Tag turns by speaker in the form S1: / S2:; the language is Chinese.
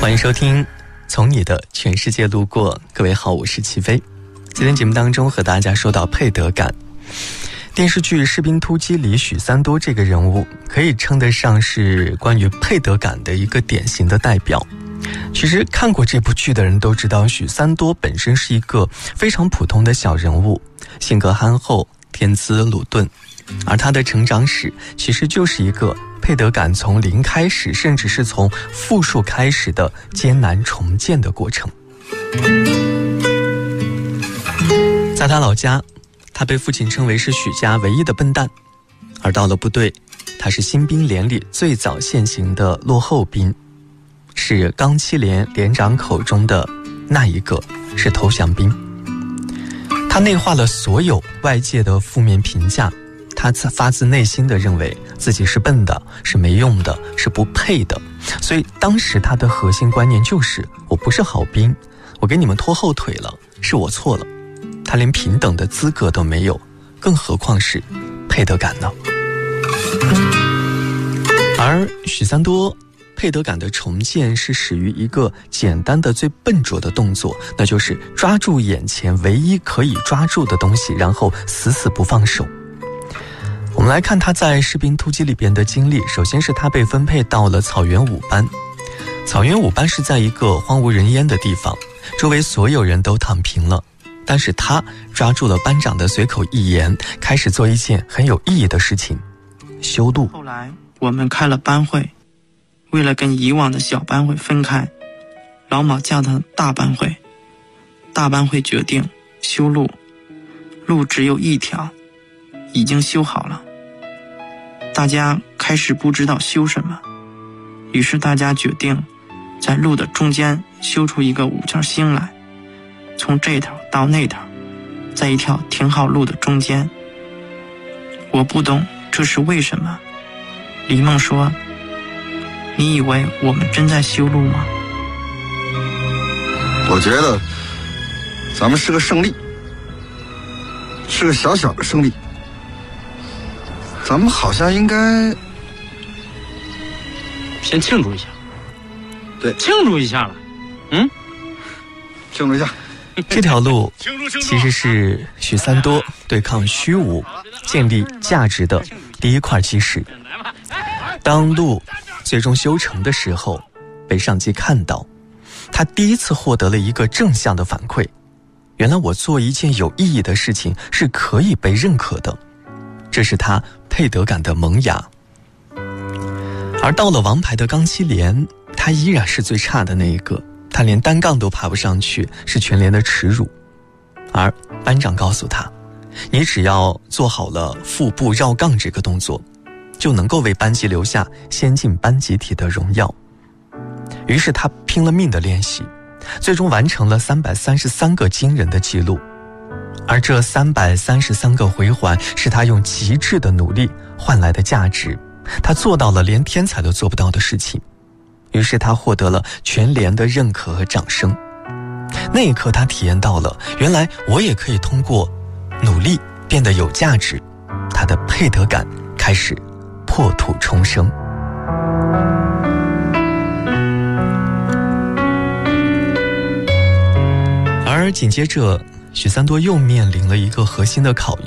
S1: 欢迎收听从你的全世界路过。各位好，我是齐飞。今天节目当中和大家说到配得感。电视剧《士兵突击》里许三多这个人物可以称得上是关于配得感的一个典型的代表。其实看过这部剧的人都知道，许三多本身是一个非常普通的小人物，性格憨厚，天资鲁钝，而他的成长史其实就是一个配得感从零开始，甚至是从负数开始的艰难重建的过程。在他老家，他被父亲称为是许家唯一的笨蛋，而到了部队，他是新兵连里最早现行的落后兵，是钢七连连长口中的那一个，是投降兵。他内化了所有外界的负面评价，他发自内心地认为自己是笨的，是没用的，是不配的。所以当时他的核心观念就是我不是好兵，我给你们拖后腿了，是我错了。他连平等的资格都没有，更何况是配得感呢？而许三多配得感的重建是始于一个简单的最笨拙的动作，那就是抓住眼前唯一可以抓住的东西，然后死死不放手。我们来看他在《士兵突击》里边的经历。首先是他被分配到了草原5班。草原5班是在一个荒无人烟的地方，周围所有人都躺平了，但是他抓住了班长的随口一言，开始做一件很有意义的事情，修路。
S2: 后来我们开了班会，为了跟以往的小班会分开，老马叫他大班会。大班会决定修路，路只有一条，已经修好了。大家开始不知道修什么，于是大家决定在路的中间修出一个五角星来，从这头到那头，在一条停好路的中间。我不懂这是为什么。李梦说，你以为我们真在修路吗？
S3: 我觉得咱们是个胜利，是个小小的胜利，咱们好像应该
S4: 先庆祝一下。
S3: 对，
S4: 庆祝一下了。
S3: 庆祝一下。
S1: 这条路其实是许三多对抗虚无、建立价值的第一块基石。当路最终修成的时候，被上级看到，他第一次获得了一个正向的反馈，原来我做一件有意义的事情是可以被认可的，这是他配得感的萌芽。而到了王牌的钢七连，他依然是最差的那一个，他连单杠都爬不上去，是全连的耻辱。而班长告诉他，你只要做好了腹部绕杠这个动作，就能够为班级留下先进班集体的荣耀。于是他拼了命的练习，最终完成了333个惊人的记录。而这333个回环是他用极致的努力换来的价值，他做到了连天才都做不到的事情。于是他获得了全连的认可和掌声。那一刻他体验到了，原来我也可以通过努力变得有价值，他的配得感开始破土重生。而紧接着许三多又面临了一个核心的考验。